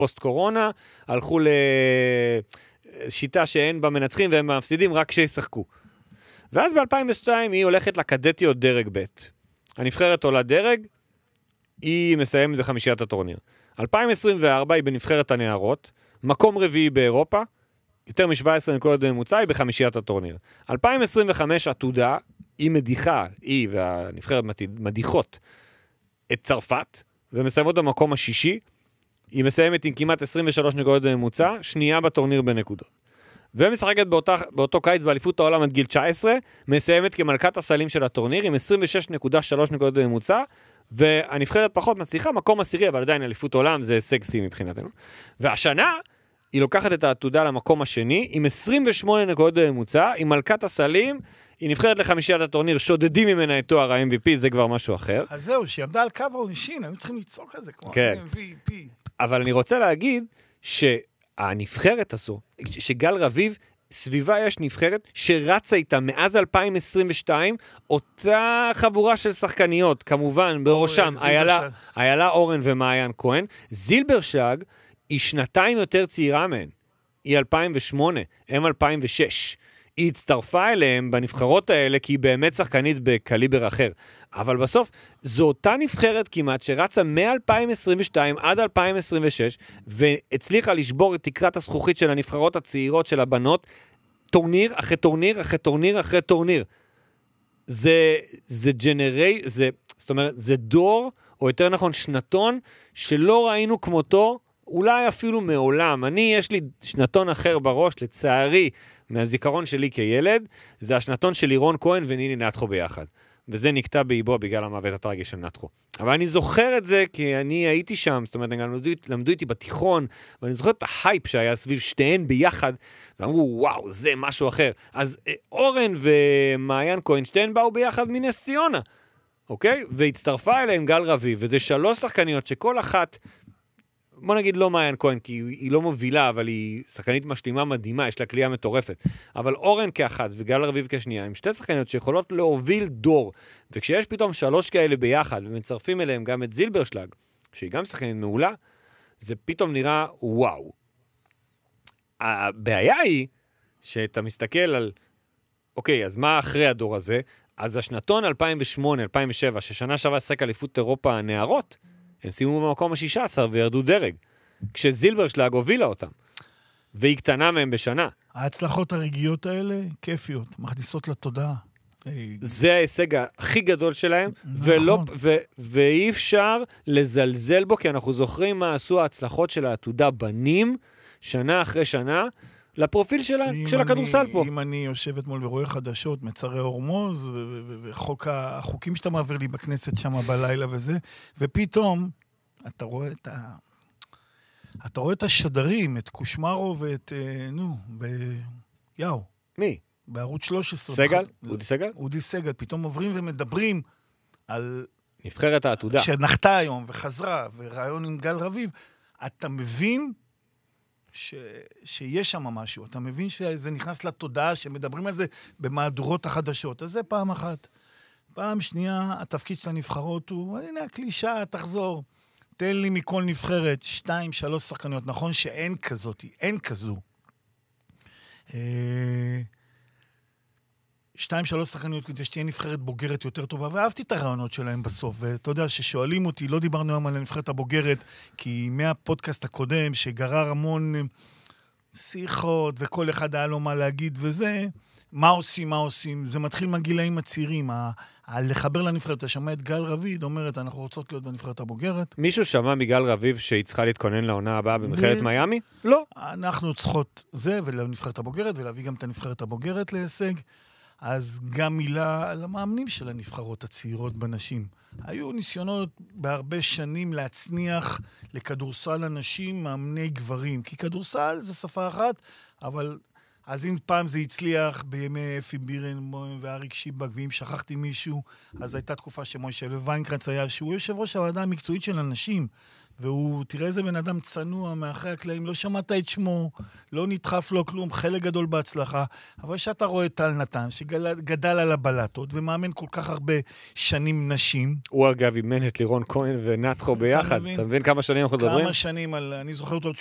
פוסט קורונה, הלכו לשיטה שאין בה מנצחים והם מפסידים רק כשישחקו. ואז ב-2002 היא הולכת לקדטיות דרג ב'. הנבחרת עולה דרג, היא מסיימת בחמישיית הטורניר. 2024 היא בנבחרת הנערות, מקום רביעי באירופה, יותר מ-17 נקודות בממוצע, היא בחמישיית הטורניר. 2025 עתודה, היא מדיחה, היא והנבחרת מדיחות את צרפת, ומסיימות במקום השישי, היא מסיימת עם כמעט 23 נקודות בממוצע, שנייה בטורניר בנקודות. ומשחקת באותו קיץ באליפות העולם עד גיל 19, מסיימת כמלכת הסלים של הטורניר, עם 26.3 נקודות בממוצע, והנבחרת פחות מצליחה, מקום עשירי, אבל עדיין אליפות עולם זה הישג שיא מבחינתנו. והשנה היא לוקחת את העתודה למקום השני, עם 28 נקודות בממוצע, עם מלכת הסלים, היא נבחרת לחמישיית הטורניר, שודדים ממנה את תואר ה-MVP, זה כבר משהו אחר. אז זהו, שהיא עמדה על קו העונשין, היו צריכים לצעוק על זה כמו כן. MVP. אבל אני רוצה להגיד שהנבחרת הזו, שגל רביב, סביבה יש נבחרת שרצה איתה מאז 2022, אותה חבורה של שחקניות, כמובן, בראשם, איילה אורן ומעיין כהן. זילברשג היא שנתיים יותר צעירה מהן. היא 2008, הם 2006. היא הצטרפה אליהם בנבחרות האלה, כי היא באמת שחקנית בקליבר אחר. אבל בסוף, זו אותה נבחרת כמעט, שרצה מ-2022 עד 2026, והצליחה לשבור את תקרת הזכוכית של הנבחרות הצעירות של הבנות, טורניר אחרי טורניר אחרי טורניר אחרי טורניר. זאת אומרת, זה דור, או יותר נכון שנתון, שלא ראינו כמותו, אולי אפילו מעולם. יש לי שנתון אחר בראש, לצערי, מהזיכרון שלי כילד, זה השנתון של לירון כהן וניני נתחו ביחד. וזה נקטע באיבו בגלל המוות הטרגי של נתחו. אבל אני זוכר את זה כי אני הייתי שם, זאת אומרת, הם למדו איתי בתיכון, ואני זוכר את ההייפ שהיה סביב שתיהן ביחד, ואמרו, וואו, זה משהו אחר. אז אורן ומעיין כהן, שתיהן באו ביחד מנס ציונה, אוקיי? והצטרפה אליהם גל רביב, וזה 3 שחקניות שכל אחת, בוא נגיד לא מעיין כהן, כי היא לא מובילה, אבל היא שחקנית משלימה מדהימה, יש לה קליעה מטורפת. אבל אורן כאחת וגל רביב כשנייה, הם 2 שחקניות שיכולות להוביל דור, וכשיש פתאום 3 כאלה ביחד, ומצרפים אליהם גם את זילברשלג, שהיא גם שחקנית מעולה, זה פתאום נראה וואו. הבעיה היא, שאתה מסתכל על, אוקיי, אז מה אחרי הדור הזה? אז השנתון 2008-2007, ששנה שווה שחק אליפות אירופה הנערות, הם סיימו במקום ה-16 וירדו דרג, כשזילברשלג הובילה אותם, והיא קטנה מהם בשנה. ההצלחות הרגעיות האלה, כיפיות, מכניסות לתודעה. זה ההישג הכי גדול שלהם, ואי אפשר לזלזל בו, כי אנחנו זוכרים מה עשו ההצלחות של העתודה בנים, שנה אחרי שנה, לפרופיל של הכדורסל פה. אם אני יושבת מול ורואה חדשות, מצרי הורמוז, והחוקים שאתה מעביר לי בכנסת שם בלילה וזה, ופתאום אתה רואה את השדרים, את קושמרו ואת, יאו. מי? בערוץ 13. סגל? אודי סגל? אודי סגל. פתאום עוברים ומדברים על... נבחרת העתודה. שנחתה היום וחזרה, ורעיון עם גל רביב. אתה מבין שיש שם משהו. אתה מבין שזה נכנס לתודעה, שמדברים על זה במהדורות החדשות. אז זה פעם אחת. פעם שנייה, התפקיד של הנבחרות הוא, הנה הקלישה, תחזור. תן לי מכל נבחרת 2-3 שחקניות. נכון שאין כזאת, אין כזו. 2-3 שחקניות כדי שתהיה נבחרת בוגרת יותר טובה, ואהבתי את הרעיונות שלהם בסוף, ואתה יודע ששואלים אותי, לא דיברנו היום על הנבחרת הבוגרת, כי מהפודקאסט הקודם שגרר המון שיחות, וכל אחד היה לו מה להגיד, וזה, מה עושים, זה מתחיל מהגילאים הצעירים, לחבר לנבחרת, אתה שמע את גל רביב, אומרת, אנחנו רוצות להיות בנבחרת הבוגרת. מישהו שמע מגל רביב שהיא צריכה להתכונן לעונה הבאה במכללת מיאמי? לא. אנחנו צריכות זה, ולנבחרת הבוגרת, ולהביא גם את הנבחרת הבוגרת להישג. אז גם מילה על המאמנים של הנבחרות הצעירות בנשים. היו ניסיונות בהרבה שנים להצניח לכדורסל אנשים מאמני גברים, כי כדורסל זה שפה אחת, אבל אז אם פעם זה הצליח בימי אפי בירנבוים ואריק שיבק, ואם שכחתי מישהו, אז הייתה תקופה שמוישה ויינקרץ היה, שהוא יושב ראש הוועדה המקצועית של אנשים, והוא, תראה איזה בן אדם צנוע מאחרי הקלעים, לא שמעת את שמו, לא נדחף לו כלום, חלק גדול בהצלחה, אבל שאתה רואה את טל נתן, שגדל על הבלטות, ומאמן כל כך הרבה שנים נשים. הוא אגב אימן את לירון כהן ונתחו ביחד, אתה מבין כמה שנים אנחנו מדברים? כמה שנים, אני זוכר אותו